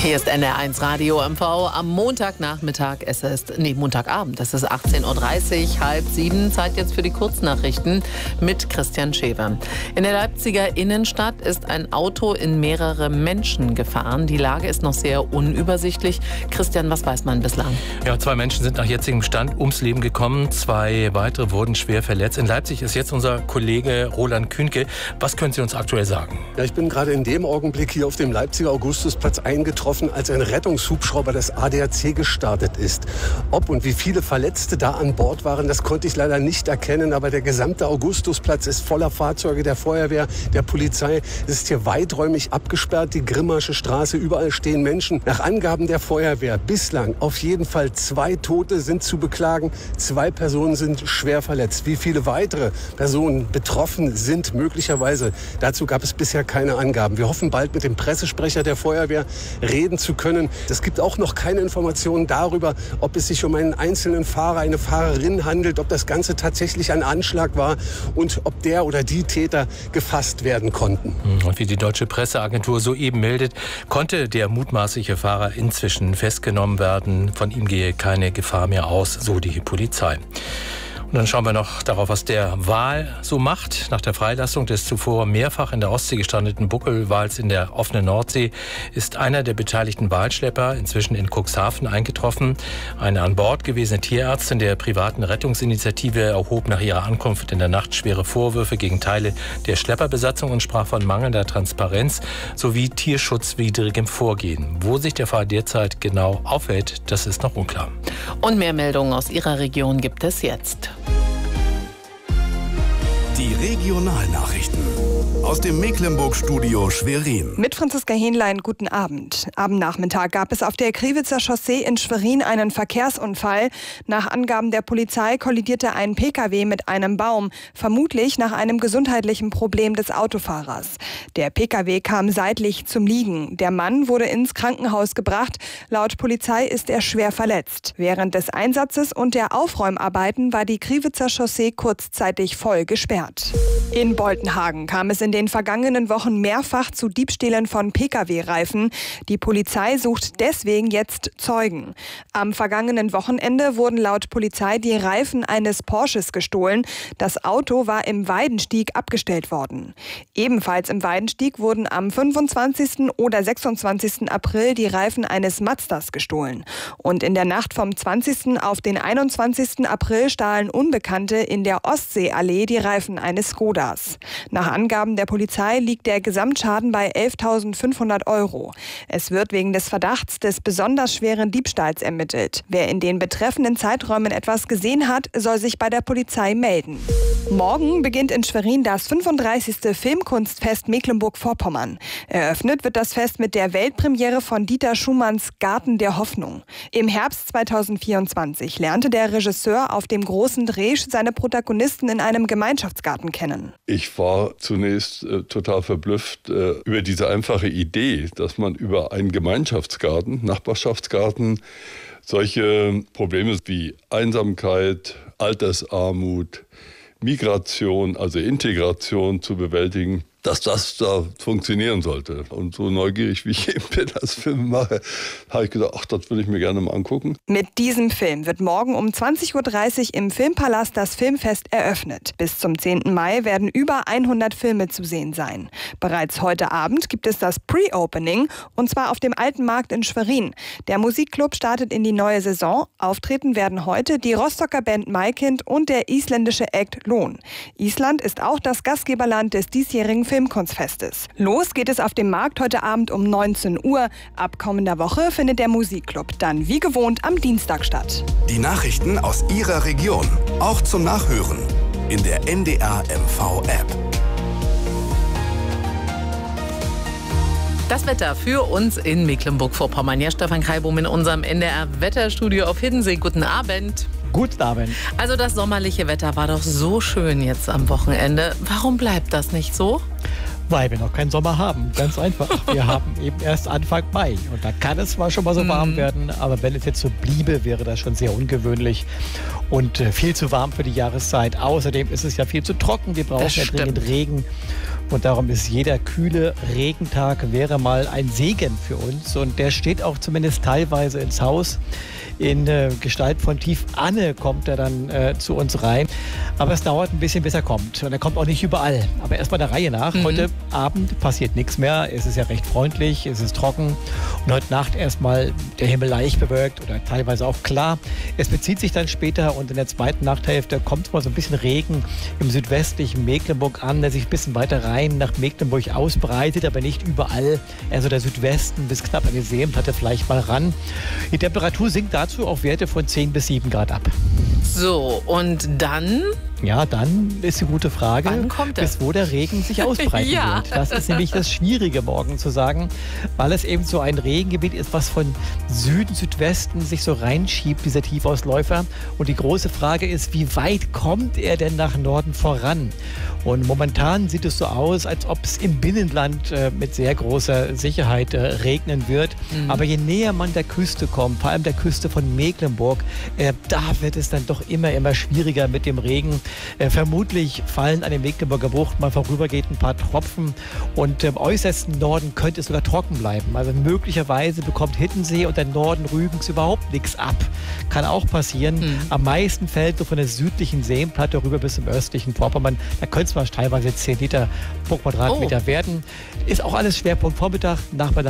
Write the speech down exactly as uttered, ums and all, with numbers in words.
Hier ist N D R eins Radio M V am Montagnachmittag. Es ist, nee, Montagabend. Es ist achtzehn Uhr dreißig, halb sieben. Zeit jetzt für die Kurznachrichten mit Christian Schewer. In der Leipziger Innenstadt ist ein Auto in mehrere Menschen gefahren. Die Lage ist noch sehr unübersichtlich. Christian, was weiß man bislang? Ja, zwei Menschen sind nach jetzigem Stand ums Leben gekommen. Zwei weitere wurden schwer verletzt. In Leipzig ist jetzt unser Kollege Roland Kühnke. Was können Sie uns aktuell sagen? Ja, ich bin gerade in dem Augenblick hier auf dem Leipziger Augustusplatz eingetroffen, als ein Rettungshubschrauber des A D A C gestartet ist. Ob und wie viele Verletzte da an Bord waren, das konnte ich leider nicht erkennen. Aber der gesamte Augustusplatz ist voller Fahrzeuge der Feuerwehr, der Polizei. Es ist hier weiträumig abgesperrt, die Grimmasche Straße. Überall stehen Menschen. Nach Angaben der Feuerwehr bislang auf jeden Fall zwei Tote sind zu beklagen. Zwei Personen sind schwer verletzt. Wie viele weitere Personen betroffen sind möglicherweise, dazu gab es bisher keine Angaben. Wir hoffen bald mit dem Pressesprecher der Feuerwehr reden zu können. Es gibt auch noch keine Informationen darüber, ob es sich um einen einzelnen Fahrer, eine Fahrerin handelt, ob das Ganze tatsächlich ein Anschlag war und ob der oder die Täter gefasst werden konnten. Und wie die deutsche Presseagentur soeben meldet, konnte der mutmaßliche Fahrer inzwischen festgenommen werden. Von ihm gehe keine Gefahr mehr aus, so die Polizei. Und dann schauen wir noch darauf, was der Wal so macht. Nach der Freilassung des zuvor mehrfach in der Ostsee gestrandeten Buckelwals in der offenen Nordsee ist einer der beteiligten Walschlepper inzwischen in Cuxhaven eingetroffen. Eine an Bord gewesene Tierärztin der privaten Rettungsinitiative erhob nach ihrer Ankunft in der Nacht schwere Vorwürfe gegen Teile der Schlepperbesatzung und sprach von mangelnder Transparenz sowie tierschutzwidrigem Vorgehen. Wo sich der Fall derzeit genau aufhält, das ist noch unklar. Und mehr Meldungen aus Ihrer Region gibt es jetzt. Die Regionalnachrichten aus dem Mecklenburg-Studio Schwerin. Mit Franziska Hähnlein, guten Abend. Am Nachmittag gab es auf der Kriwitzer Chaussee in Schwerin einen Verkehrsunfall. Nach Angaben der Polizei kollidierte ein Pkw mit einem Baum, vermutlich nach einem gesundheitlichen Problem des Autofahrers. Der Pkw kam seitlich zum Liegen. Der Mann wurde ins Krankenhaus gebracht. Laut Polizei ist er schwer verletzt. Während des Einsatzes und der Aufräumarbeiten war die Kriwitzer Chaussee kurzzeitig voll gesperrt. In Boltenhagen kam es in den vergangenen Wochen mehrfach zu Diebstählen von Pkw-Reifen. Die Polizei sucht deswegen jetzt Zeugen. Am vergangenen Wochenende wurden laut Polizei die Reifen eines Porsches gestohlen. Das Auto war im Weidenstieg abgestellt worden. Ebenfalls im Weidenstieg wurden am fünfundzwanzigsten oder sechsundzwanzigsten April die Reifen eines Mazdas gestohlen. Und in der Nacht vom zwanzigsten auf den einundzwanzigsten April stahlen Unbekannte in der Ostseeallee die Reifen eines Skodas. Nach Angaben der Polizei liegt der Gesamtschaden bei elftausendfünfhundert Euro. Es wird wegen des Verdachts des besonders schweren Diebstahls ermittelt. Wer in den betreffenden Zeiträumen etwas gesehen hat, soll sich bei der Polizei melden. Morgen beginnt in Schwerin das fünfunddreißigste Filmkunstfest Mecklenburg-Vorpommern. Eröffnet wird das Fest mit der Weltpremiere von Dieter Schumanns Garten der Hoffnung. Im Herbst zweitausendvierundzwanzig lernte der Regisseur auf dem großen Dreh seine Protagonisten in einem Gemeinschaftsgarten kennen. Ich war zunächst äh, total verblüfft äh, über diese einfache Idee, dass man über einen Gemeinschaftsgarten, Nachbarschaftsgarten, solche Probleme wie Einsamkeit, Altersarmut, Migration, also Integration zu bewältigen, dass das da funktionieren sollte. Und so neugierig, wie ich eben bin als Filmemacher, habe ich gedacht, ach, das würde ich mir gerne mal angucken. Mit diesem Film wird morgen um zwanzig Uhr dreißig im Filmpalast das Filmfest eröffnet. Bis zum zehnten Mai werden über hundert Filme zu sehen sein. Bereits heute Abend gibt es das Pre-Opening, und zwar auf dem Alten Markt in Schwerin. Der Musikclub startet in die neue Saison. Auftreten werden heute die Rostocker Band Maikind und der isländische Act Lohn. Island ist auch das Gastgeberland des diesjährigen Filmkunstfestes. Los geht es auf dem Markt heute Abend um neunzehn Uhr. Ab kommender Woche findet der Musikclub dann wie gewohnt am Dienstag statt. Die Nachrichten aus Ihrer Region, auch zum Nachhören in der N D R M V-App. Das Wetter für uns in Mecklenburg-Vorpommern. Ja, Stefan Kreibum in unserem N D R-Wetterstudio auf Hiddensee. Guten Abend. Guten Abend. Also das sommerliche Wetter war doch so schön jetzt am Wochenende. Warum bleibt das nicht so? Weil wir noch keinen Sommer haben. Ganz einfach. Wir haben eben erst Anfang Mai. Und da kann es zwar schon mal so warm werden, aber wenn es jetzt so bliebe, wäre das schon sehr ungewöhnlich und äh, viel zu warm für die Jahreszeit. Außerdem ist es ja viel zu trocken. Wir brauchen ja dringend Regen. Und darum ist jeder kühle Regentag wäre mal ein Segen für uns. Und der steht auch zumindest teilweise ins Haus. In äh, Gestalt von Tief Anne kommt er dann äh, zu uns rein. Aber es dauert ein bisschen, bis er kommt. Und er kommt auch nicht überall. Aber erstmal der Reihe nach. Mhm. Heute Abend passiert nichts mehr. Es ist ja recht freundlich, es ist trocken. Und heute Nacht erstmal der Himmel leicht bewölkt oder teilweise auch klar. Es bezieht sich dann später und in der zweiten Nachthälfte kommt mal so ein bisschen Regen im südwestlichen Mecklenburg an, der sich ein bisschen weiter rein nach Mecklenburg ausbreitet, aber nicht überall. Also der Südwesten bis knapp an die Seenplatte vielleicht mal ran. Die Temperatur sinkt dazu auf Werte von zehn bis sieben Grad ab. So, und dann? Ja, dann ist die gute Frage, wann kommt er? Bis wo der Regen sich ausbreiten ja. wird. Das ist nämlich das Schwierige morgen zu sagen, weil es eben so ein Regengebiet ist, was von Süden, Südwesten sich so reinschiebt, dieser Tiefausläufer. Und die große Frage ist, wie weit kommt er denn nach Norden voran? Und momentan sieht es so aus, als ob es im Binnenland äh, mit sehr großer Sicherheit äh, regnen wird. Mhm. Aber je näher man der Küste kommt, vor allem der Küste von Mecklenburg, äh, da wird es dann doch immer, immer schwieriger mit dem Regen. Äh, vermutlich fallen an der Mecklenburger Bucht mal vorübergehend ein paar Tropfen und im äußersten Norden könnte es sogar trocken bleiben. Also möglicherweise bekommt Hiddensee und der Norden Rügens überhaupt nichts ab. Kann auch passieren. Mhm. Am meisten fällt so von der südlichen Seenplatte rüber bis zum östlichen Vorpommern. Da könnte es mal teilweise zehn Liter pro Quadratmeter oh. werden. Ist auch alles Schwerpunkt Vormittag, Nachmittag.